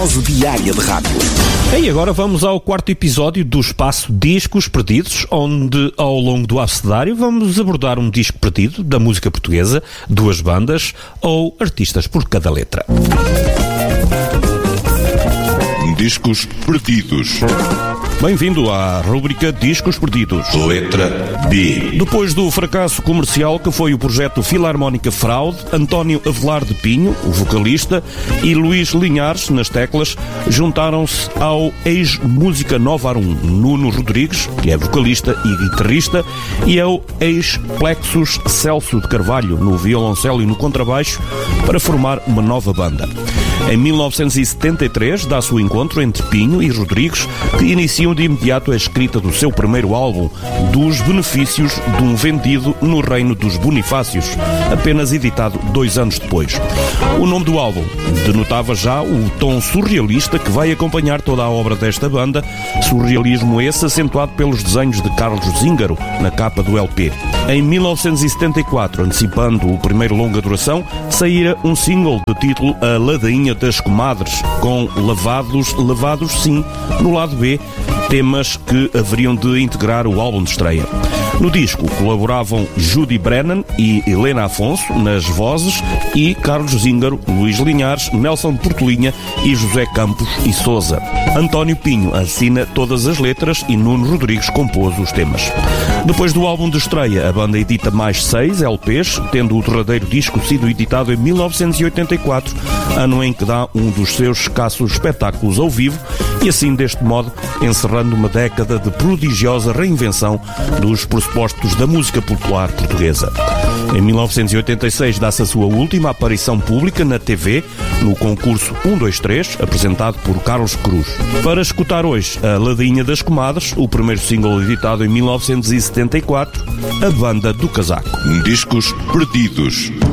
Dose diária de rádio. E agora vamos ao quarto episódio do espaço Discos Perdidos, onde ao longo do abecedário vamos abordar um disco perdido da música portuguesa, duas bandas ou artistas por cada letra. Discos Perdidos. Bem-vindo à rúbrica Discos Perdidos. Letra B. Depois do fracasso comercial que foi o projeto Filarmónica Fraude, António Avelar de Pinho, o vocalista, e Luís Linhares, nas teclas, juntaram-se ao ex-Música Nova Arum, Nuno Rodrigues, que é vocalista e guitarrista, e ao ex-Plexus Celso de Carvalho, no violoncelo e no contrabaixo, para formar uma nova banda. Em 1973 dá-se o encontro entre Pinho e Rodrigues, que iniciam de imediato a escrita do seu primeiro álbum, Dos Benefícios de um Vendido no Reino dos Bonifácios, apenas editado 2 anos depois. O nome do álbum denotava já o tom surrealista que vai acompanhar toda a obra desta banda, surrealismo esse acentuado pelos desenhos de Carlos Zíngaro na capa do LP. Em 1974, antecipando o primeiro longa duração, saíra um single de título A Ladainha das Comadres, com levados sim, no lado B, temas que haveriam de integrar o álbum de estreia. No disco colaboravam Judy Brennan e Helena Afonso nas vozes e Carlos Zíngaro, Luís Linhares, Nelson Portelinha e José Campos e Sousa. António Pinho assina todas as letras e Nuno Rodrigues compôs os temas. Depois do álbum de estreia, a banda edita mais 6 LPs, tendo o derradeiro disco sido editado em 1984, ano em que dá um dos seus escassos espetáculos ao vivo, e assim, deste modo, encerrando uma década de prodigiosa reinvenção dos pressupostos da música popular portuguesa. Em 1986 dá-se a sua última aparição pública na TV, no concurso 1-2-3, apresentado por Carlos Cruz. Para escutar hoje A Ladainha das Comadres, o primeiro single editado em 1974, A Banda do Casaco. Discos Perdidos.